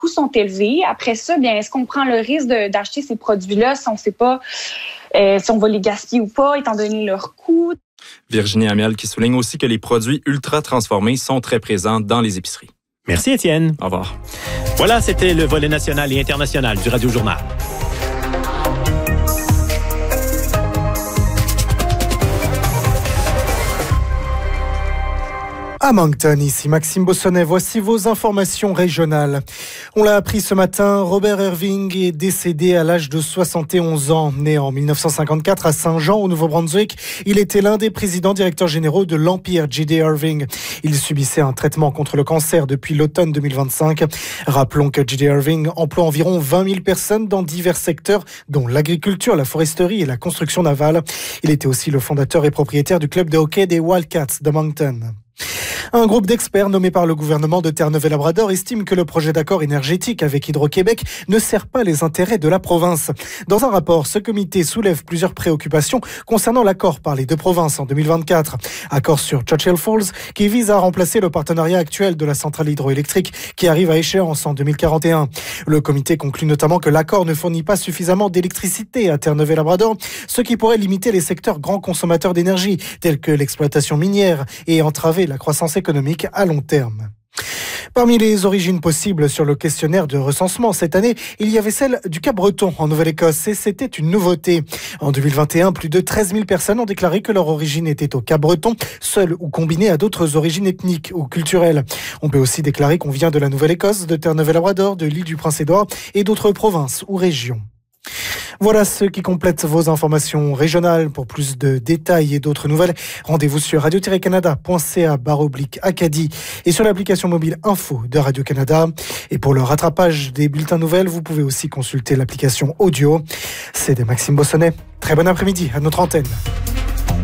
coûts sont élevés. Après ça, bien, est-ce qu'on prend le risque d'acheter ces produits-là si on ne sait pas si on va les gaspiller ou pas, étant donné leur coût? Virginie Amiel qui souligne aussi que les produits ultra transformés sont très présents dans les épiceries. Merci Étienne. Au revoir. Voilà, c'était le volet national et international du Radio Journal. À Moncton, ici Maxime Bossonnet, voici vos informations régionales. On l'a appris ce matin, Robert Irving est décédé à l'âge de 71 ans. Né en 1954 à Saint-Jean, au Nouveau-Brunswick, il était l'un des présidents directeurs généraux de l'Empire J.D. Irving. Il subissait un traitement contre le cancer depuis l'automne 2025. Rappelons que J.D. Irving emploie environ 20 000 personnes dans divers secteurs, dont l'agriculture, la foresterie et la construction navale. Il était aussi le fondateur et propriétaire du club de hockey des Wildcats de Moncton. Un groupe d'experts nommé par le gouvernement de Terre-Neuve-et-Labrador estime que le projet d'accord énergétique avec Hydro-Québec ne sert pas les intérêts de la province. Dans un rapport, ce comité soulève plusieurs préoccupations concernant l'accord par les deux provinces en 2024. Accord sur Churchill Falls qui vise à remplacer le partenariat actuel de la centrale hydroélectrique qui arrive à échéance en 2041. Le comité conclut notamment que l'accord ne fournit pas suffisamment d'électricité à Terre-Neuve-et-Labrador, ce qui pourrait limiter les secteurs grands consommateurs d'énergie tels que l'exploitation minière et entraver la croissance économique à long terme. Parmi les origines possibles sur le questionnaire de recensement cette année, il y avait celle du Cap-Breton en Nouvelle-Écosse et c'était une nouveauté. En 2021, plus de 13 000 personnes ont déclaré que leur origine était au Cap-Breton, seule ou combinée à d'autres origines ethniques ou culturelles. On peut aussi déclarer qu'on vient de la Nouvelle-Écosse, de Terre-Neuve-et-Labrador, de l'île du Prince-Édouard et d'autres provinces ou régions. Voilà ce qui complète vos informations régionales. Pour plus de détails et d'autres nouvelles, rendez-vous sur radio-canada.ca/Acadie et sur l'application mobile Info de Radio-Canada. Et pour le rattrapage des bulletins nouvelles, vous pouvez aussi consulter l'application audio. C'était Maxime Bossonnet. Très bon après-midi à notre antenne.